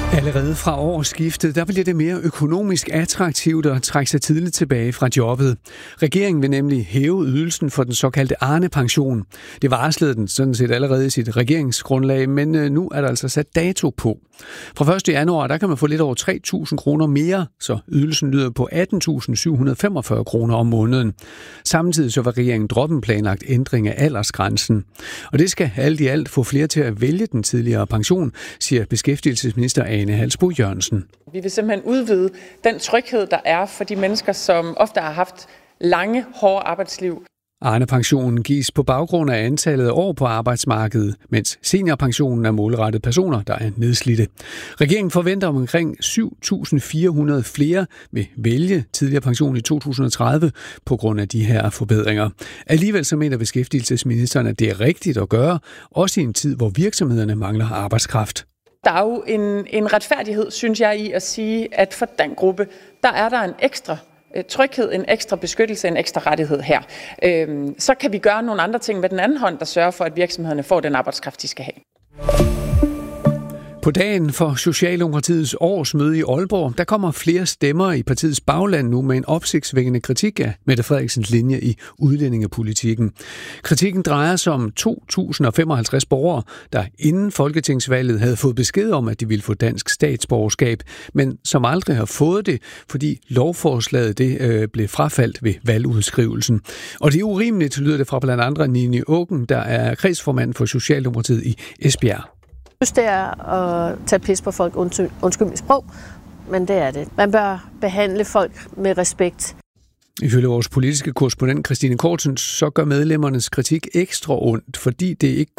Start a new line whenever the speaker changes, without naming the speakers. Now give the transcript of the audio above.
Allerede fra årsskiftet, der bliver det mere økonomisk attraktivt at trække sig tidligt tilbage fra jobbet. Regeringen vil nemlig hæve ydelsen for den såkaldte Arne-pension. Det varslede den sådan set allerede i sit regeringsgrundlag, men nu er der altså sat dato på. Fra 1. januar, der kan man få lidt over 3.000 kroner mere, så ydelsen lyder på 18.745 kroner om måneden. Samtidig så vil regeringen droppe en planlagt ændring af aldersgrænsen. Og det skal alt i alt få flere til at vælge den tidligere pension, siger beskæftigelsesminister Ane Halsboe-Jørgensen.
Vi vil simpelthen udvide den tryghed, der er for de mennesker, som ofte har haft lange, hårde arbejdsliv.
Arne-pensionen gives på baggrund af antallet af år på arbejdsmarkedet, mens seniorpensionen er målrettet personer, der er nedslidte. Regeringen forventer omkring 7.400 flere vil vælge tidligere pension i 2030 på grund af de her forbedringer. Alligevel så mener beskæftigelsesministeren, at det er rigtigt at gøre, også i en tid, hvor virksomhederne mangler arbejdskraft.
Der er jo en retfærdighed, synes jeg, i at sige, at for den gruppe, der er der en ekstra tryghed, en ekstra beskyttelse, en ekstra rettighed her. Så kan vi gøre nogle andre ting med den anden hånd, der sørger for, at virksomhederne får den arbejdskraft, de skal have.
På dagen for Socialdemokratiets årsmøde i Aalborg, der kommer flere stemmer i partiets bagland nu med en opsigtsvækkende kritik af Mette Frederiksens linje i udlændingepolitikken. Kritikken drejer sig om 2.055 borgere, der inden folketingsvalget havde fået besked om, at de ville få dansk statsborgerskab, men som aldrig har fået det, fordi lovforslaget blev frafaldt ved valgudskrivelsen. Og det er urimeligt, lyder det fra blandt andre Nini Åken, der er kredsformand for Socialdemokratiet i Esbjerg.
Jeg synes, det er at tage pis på folk, undskyld mit sprog, men det er det. Man bør behandle folk med respekt.
Ifølge vores politiske korrespondent Christine Kortsen, så gør medlemmernes kritik ekstra ondt, fordi det ikke